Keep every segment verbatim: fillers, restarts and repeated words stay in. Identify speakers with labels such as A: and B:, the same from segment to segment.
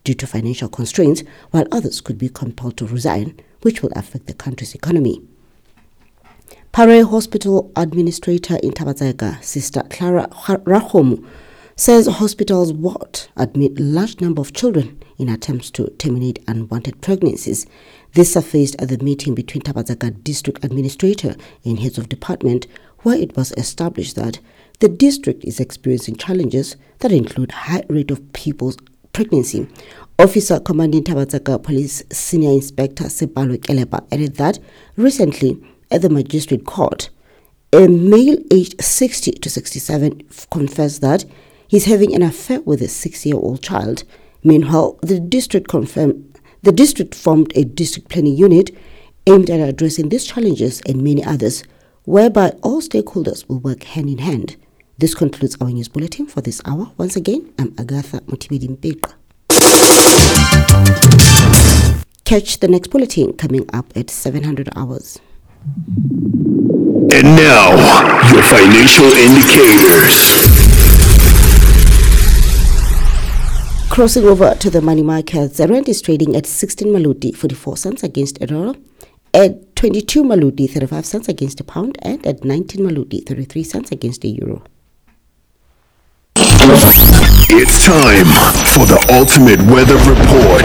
A: due to financial constraints, while others could be compelled to resign, which will affect the country's economy. Pare Hospital Administrator in Thabazega, Sister Clara Rakgomo, says hospitals would admit a large number of children in attempts to terminate unwanted pregnancies. This surfaced at the meeting between Thabazega District Administrator and heads of department, where it was established that the district is experiencing challenges that include high rate of people's pregnancy. Officer commanding Thabazega Police Senior Inspector Sepalo Keleba added that recently at the magistrate court, a male aged sixty to sixty-seven confessed that he's having an affair with a six-year-old child. Meanwhile, the district confirmed the district formed a district planning unit aimed at addressing these challenges and many others, whereby all stakeholders will work hand in hand. This concludes our news bulletin for this hour. Once again, I'm Agatha Mutibedi-Mpeka. Catch the next bulletin coming up at seven hundred hours.
B: And now, your financial indicators.
A: Crossing over to the money markets, the rand is trading at sixteen Maluti, forty-four cents against a dollar, at twenty-two Maluti, thirty-five cents against a pound, and at nineteen Maluti, thirty-three cents against a euro.
B: It's time for the ultimate weather report.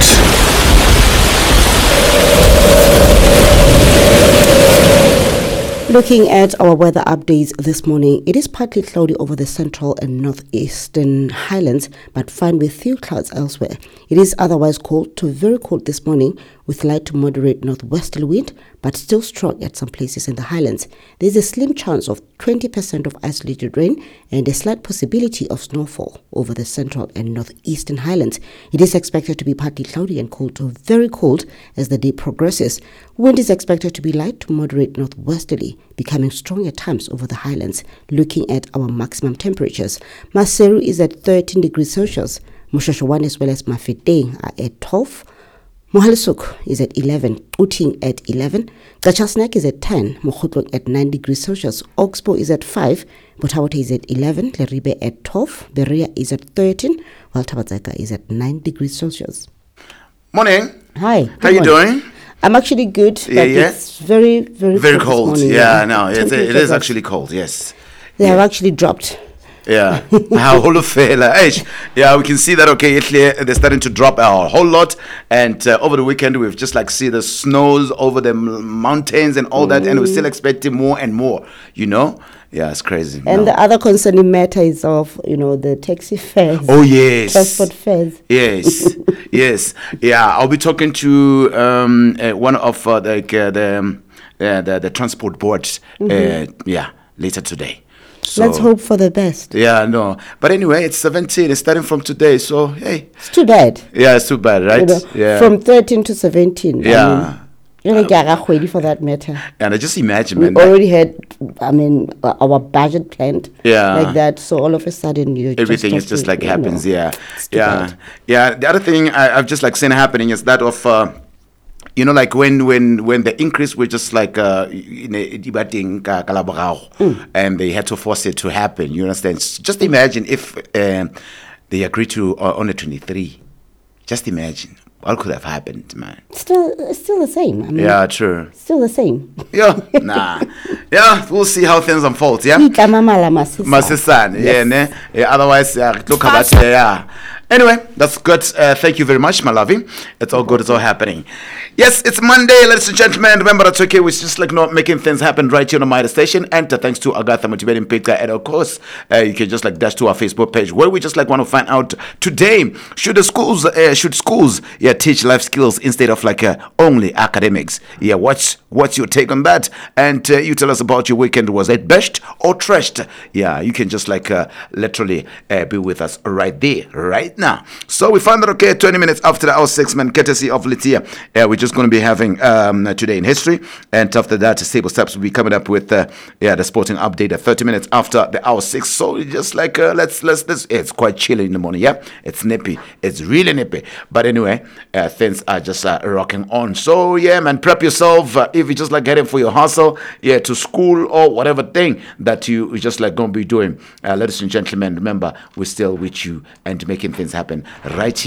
A: Looking at our weather updates this morning, it is partly cloudy over the central and northeastern highlands, but fine with few clouds elsewhere. It is otherwise cold to very cold this morning, with light to moderate northwesterly wind, but still strong at some places in the highlands. There is a slim chance of twenty percent of isolated rain and a slight possibility of snowfall over the central and northeastern highlands. It is expected to be partly cloudy and cold to very cold as the day progresses. Wind is expected to be light to moderate northwesterly, becoming strong at times over the highlands. Looking at our maximum temperatures, Maseru is at thirteen degrees Celsius, Moshashawan as well as Mafeteng are at twelve, Mohalisuk is at eleven, Uting at eleven, Gachasnak is at ten, Mokhotlong at nine degrees Celsius, Oxbow is at five, Botawata is at eleven, Leribe at twelve, Berea is at thirteen, while Thabazega is at nine degrees Celsius.
C: Morning.
A: Hi.
C: How you
A: morning.
C: doing?
A: I'm actually good, but
C: Yeah, yeah.
A: it's very, very,
C: Very
A: cold.
C: cold.
A: this morning,
C: Yeah, no, it's, it
A: Temperatures
C: is
A: are-
C: actually cold. Yes.
A: They have
C: Yeah.
A: actually dropped.
C: Yeah. Our whole fella. Yeah, we can see that. Okay, Italy, they're starting to drop a whole lot, and uh, over the weekend we've just like see the snows over the m- mountains and all that, and we're still expecting more and more. You know. Yeah, it's crazy.
A: And
C: No.
A: the other concerning matter is of, you know, the taxi fares.
C: Oh yes.
A: Transport fares.
C: Yes, yes, yeah. I'll be talking to um, uh, one of uh, like uh, the, um, uh, the the transport boards. Uh, yeah, later today. So,
A: Let's hope for the best.
C: Yeah, no. But anyway, it's seventeen. It's starting from today. So hey,
A: It's too bad.
C: yeah, it's too bad, right?
A: You know,
C: Yeah.
A: From thirteen to seventeen.
C: Yeah.
A: I mean, really, Garagwedi for that matter.
C: And I just imagine,
A: We
C: man. that
A: already had, I mean, uh, our budget planned
C: Yeah.
A: like that. So all of a sudden, you
C: everything
A: just
C: is just
A: have to,
C: like
A: you
C: happens.
A: know,
C: Yeah,
A: it's too
C: yeah,
A: bad.
C: yeah. The other thing I, I've just like seen happening is that of. Uh, You know, like when when when the increase were just like uh, in a debating
A: Mm.
C: and they had to force it to happen. You understand? S- Just imagine if uh, they agreed to uh, on the twenty-three. Just imagine what could have happened, man.
A: Still, it's still the same. I mean,
C: Yeah, true.
A: still the same.
C: Yeah, nah. Yeah, we'll see how things unfold. Yeah.
A: Ikamamala masisa.
C: Masisane, yeah,
A: Yes.
C: ne? Yeah, otherwise, uh, look about it, yeah. Anyway, that's good. Uh, thank you very much, my lovey. It's all good. It's all happening. Yes, it's Monday, ladies and gentlemen. Remember, that's okay. We're just like not making things happen right here on my station. And uh, thanks to Agatha Mutibedi-Mpeka. And of course, uh, you can just like dash to our Facebook page where we just like want to find out today, should the schools, uh, should schools, yeah, teach life skills instead of like uh, only academics? Yeah, what's what's your take on that? And uh, you tell us about your weekend. Was it best or trashed? Yeah, you can just like uh, literally uh, be with us right there, right now. So we found that okay, twenty minutes after the hour six, man, courtesy of Litia. Uh, we're just going to be having um, today in history, and after that, Stable Steps will be coming up with uh, yeah the sporting update at thirty minutes after the hour six. So just like uh, let's let's let's it's quite chilly in the morning. Yeah, it's nippy, it's really nippy. But anyway, uh, things are just uh, rocking on. So yeah, man, prep yourself uh, if you just like heading for your hustle, yeah, to school or whatever thing that you just like gonna be doing. Uh, ladies and gentlemen, remember we're still with you and making things happen right here.